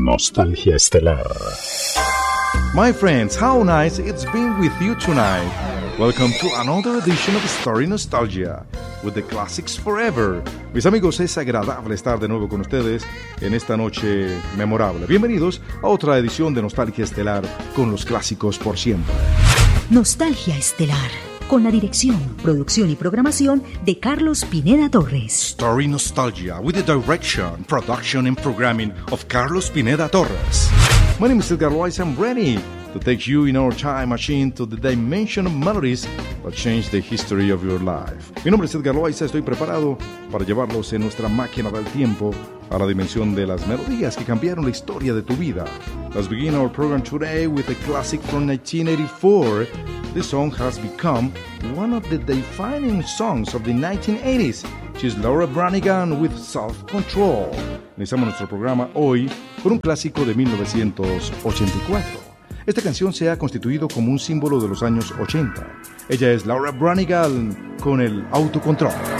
Nostalgia Estelar. My friends, how nice it's been with you tonight. Welcome to another edition of Story Nostalgia, with the classics forever. Mis amigos, es agradable estar de nuevo con ustedes en esta noche memorable. Bienvenidos a otra edición de Nostalgia Estelar con los clásicos por siempre. Nostalgia Estelar, con la dirección, producción y programación de Carlos Pineda Torres. Story Nostalgia, with the direction, production and programming of Carlos Pineda Torres. My name is Edgar Loaiza. I'm ready to take you in our time machine to the dimension of melodies that change the history of your life. Mi nombre es Edgar Loaiza. Estoy preparado para llevarlos en nuestra máquina del tiempo a la dimensión de las melodías que cambiaron la historia de tu vida. Let's begin our program today with a classic from 1984. This song has become one of the defining songs of the 1980s. She's Laura Branigan with Self-Control. Iniciamos nuestro programa hoy con un clásico de 1984. Esta canción se ha constituido como un símbolo de los años 80. Ella es Laura Branigan con el autocontrol.